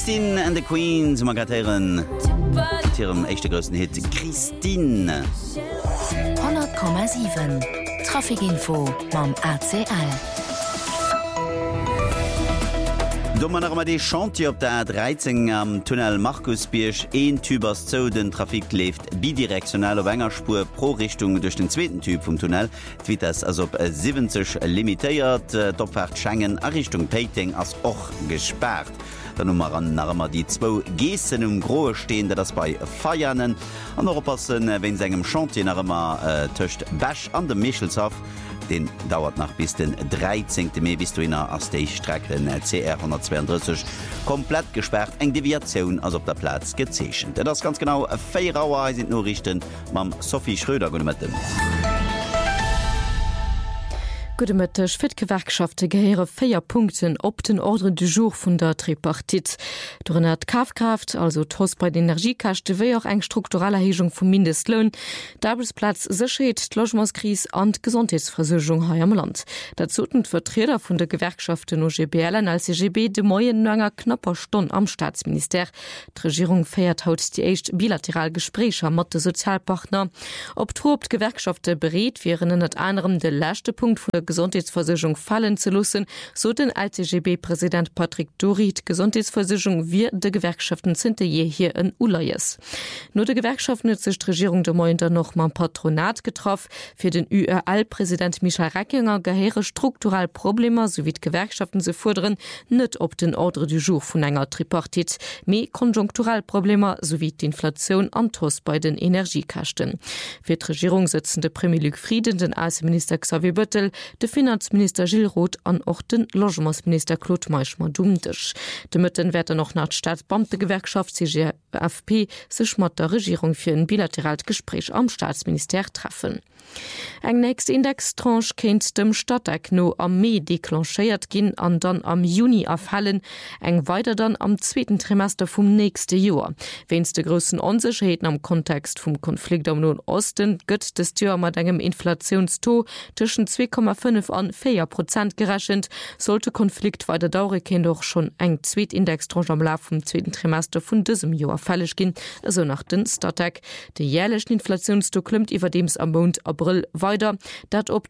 Christine and the Queens Magatieren ihrem echte größten Hit Christine 100,7 Trafikinfo mam ACL. Dommer immer die Chantier op der 13 am Tunnel Markusbiersch een Typers zo den Trafik left bidirektional op Wengerspur pro Richtung durch den zweiten Typ vom Tunnel. Twitters als op 70 limitiert Dopfahrt Schengen a Richtung Peiting als och gesperrt. Dann Nummer an nachmmer die 2 Geessen Groe stehen, der das bei Feiernen an oppassen wenn segem Chantier nachmmer töcht Bäsch an dem Michelshaft. Den dauert nach bis den 13. Mai bis du innner as Steichstrecken CR 132 komplett gesperrt eng Deviation als op der Platz gezeschen. Das ganz genau 4 Auer sind nur richten mam Sophie Schröder gommeten. Gudemëttech fir d'Gewerkschafte gehéiere 4 Punkten op den Ordre du Jour vun der Tripartit. Doren hat Kafkraft, also Toss bei d'Energiekachte, wéi auch eng struktureller Erhechung vum Mindestlohn, d'Arbeitsplatz Sicherheit, d'Logementskris an d'Gesundheitsversorgung haier am Land. Dazu den Vertreter vun der Gewerkschaften OGBL als CGB de moien langer knapper Stonn am Staatsminister. D'Regierung feiert haut die echt bilateral Gesprächer mat de Sozialpartner. Ob d'Haupt Gewerkschafte bereet, wären net anderem de lächte Punkt vun der Gesundheitsversicherung fallen zu lassen, so den LTGB-Präsident Patrick Dorit. Gesundheitsversicherung wie de Gewerkschaften sind je hier in Ulayes. Nur de Gewerkschaften hat sich die Regierung der Mointer noch mal Patronat getroffen. Für den URL-Präsident Michael Reckinger gehere struktural Probleme sowie die Gewerkschaften sie fordern nicht ob den Ordre du Jour von einer Tripartit, mehr konjunktural Probleme sowie die Inflation an Toss bei den Energiekasten. Für die Regierung sitzen der Premier Luc Frieden, den Außenminister Xavier Bettel, de Finanzminister Gilles Roth an och den Logementsminister Claude Meischmer dumtech. De Mëtten werden noch nach Staatsbeamtegewerkschaft CGFP sech mat der Regierung fir ein bilaterales Gespräch am Staatsminister treffen. Eng nächst Indextranche kennt dem Stadteck no am Mai deklanchéiert ginn an dann am Juni afhallen, eng weiter dann am zweiten Trimester vum nächste Joer. Wenns de grössen Unsicherheiten am Kontext vum Konflikt am Nahen Osten gëtt des Joer mat engem Inflationsto tschen 2,5 an 4% gerechnet, sollte Konflikt weiter dauere ken doch schon eng Zweetindextranche am Lauf vom zweiten Trimester vun diesem Joer fällig gin, also nach den Stadteck. De jährlichen Inflationsto klimmt iwwer dems am Mond April weiter, dat op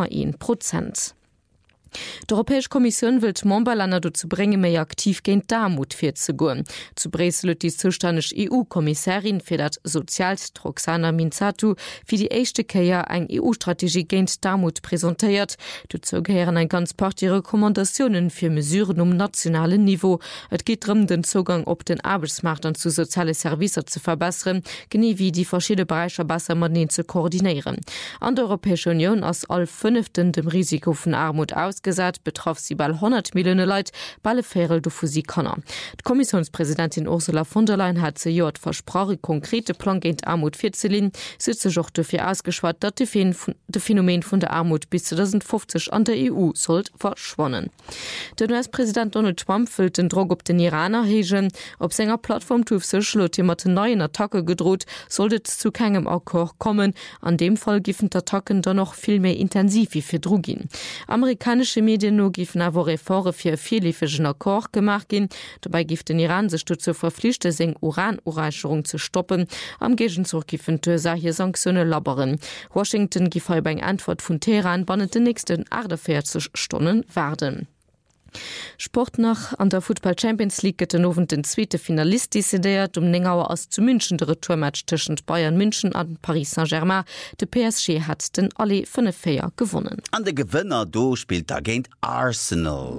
3,1%. Die Europäische Kommission will Momballänder dazu bringen, mehr aktiv gegen Armut zu gehen. Zu Bresel die zuständige EU-Kommissarin für das Sozialst Roxana Minzatu für die erste Kehr eine EU-Strategie gegen Armut präsentiert. Dazu gehören ein ganz paar Rekommendationen für Mesuren um nationalem Niveau. Es geht darum, den Zugang auf den Arbeitsmarkt und zu sozialen Services zu verbessern, genau wie die verschiedenen Bereiche besser miteinander zu koordinieren. An der Europäischen Union ist all 5. dem Risiko von Armut ausgesagt, betroff sie bei 100 Millionen Leute, bei alle Fälle für sie kann. Die Kommissionspräsidentin Ursula von der Leyen hat sie versprochen, konkrete Plan gegen Armut vorzulegen. Sie hat sich auch dafür ausgeschwart, dass das Phänomen von der Armut bis 2050 an der EU soll verschwinden. Der US-Präsident Donald Trump will den Druck auf den Iran erheben. Auf seiner Plattform Truth Social hat jemand eine neue Attacke gedroht, sollte es zu keinem Akkord kommen. An dem Fall giffen die Attacken dann noch viel mehr intensiv wie für Drugin. Amerikanische Medien no gifen awer Reforme fir vielifischen Akkord gemacht gin. Dabei gift den Iran sech zu verpflichte seg Uranurreicherung zu stoppen. Am Gegenzug gifen hier Sanktionen laberen. Washington gif eng Antwort vun Teheran bannet den nächsten 48 Stunden warten. Sport nach an der Football Champions League get den owen den zweite Finalist décidéiert Nengauer aus zu München de Retourmatch tschen Bayern München an Paris Saint-Germain. De PSG hat den alle 5-4 gewonnen. An de Gewinner do spielt da gegen Arsenal.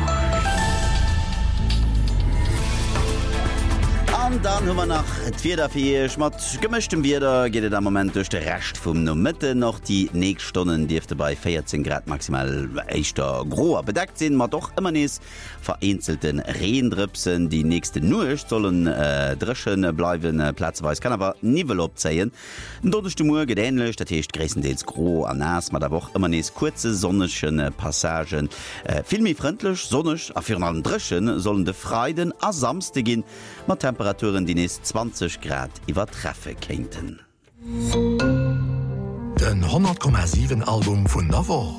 Und dann haben wir nach Vierter mat gemischtem Wider geht am Moment durch den Rest vom no Mitte noch die nächsten Stunden dürfte bei 14 Grad maximal echter groer bedeckt sind, man doch immer nicht vereinzelten Rehendripsen. Die nächsten Nucht sollen dreschen bleiben, platzweise kann aber Nivel abzählen. Dort ist die Uhr gedähnlich, das heißt größtenteils gro an nass, man da auch immer nicht kurze sonnischen Passagen. Vielmehr freundlich, sonnig, auf jeden Fall dreschen sollen die Freiden am Samstag gehen, mit Temperaturen die nächsten 20 Grad übertreffen könnten. Den 100,7 Album von Navo,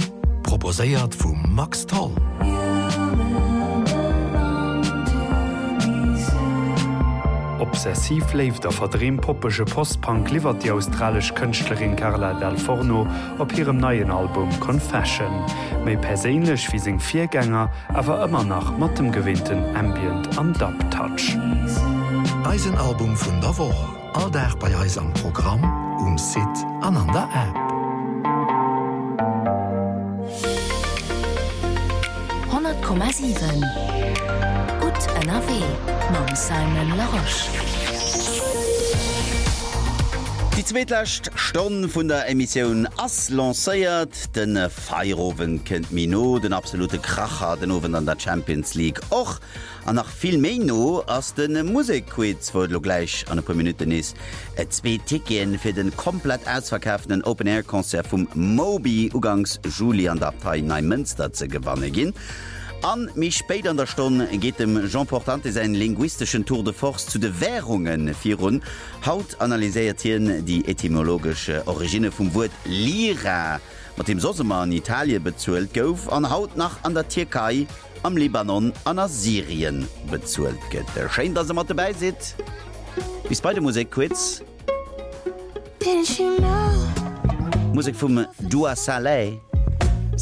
proposiert von Max Toll. obsessiv lebt der verdreempoppesche Postpunk liefert die australisch Künstlerin Carla Del Forno op ihrem neuen Album Confession. Mei perélech wie seg Viergänger, aber immer nach mattem gewinnten Ambient an Dub-Touch. Eisenalbum vun der Woche. Alldag bei Eis am Programm Sit an an der App. 100,7 Gut NRW mam Simon Laroche. Die zweetlecht Stonn vun der Emissionioun ass lacéiert, den Feirowen kennt Mino, den absolute Kracher den Owen an der Champions League och an nach vill méi no ass den Musikquiz wo lo gleich an e paar Minuten is. Et zwee Tikien fir den komplett ausverkäften Open-Air-Konzert vum Moby ugangs Juli an der Abtei Neumünster ze gewanne ginn. An mich spät an der Stunde geht dem Jean Portante seinen linguistischen Tour de Force zu den Währungen virun. Haut analysiert hier die etymologische Origine vom Wort Lira, mit dem Sosema in Italien bezuelt gouf, an Haut nach an der Türkei, am Libanon, an der Syrien bezuelt geht. Schön, dass ihr mal dabei seid. Bis bei der Musikquiz. Musik vom Dua Saleh.